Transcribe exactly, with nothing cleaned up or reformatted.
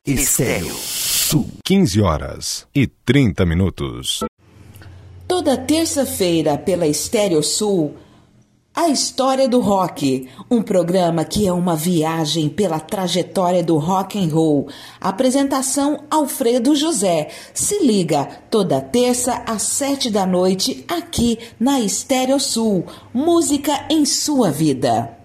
Estéreo Sul. quinze horas e trinta minutos. Toda terça-feira pela Estéreo Sul, A História do Rock, um programa que é uma viagem pela trajetória do rock and roll. Apresentação Alfredo José. Se liga, toda terça às sete da noite, aqui na Estéreo Sul. Música em sua vida.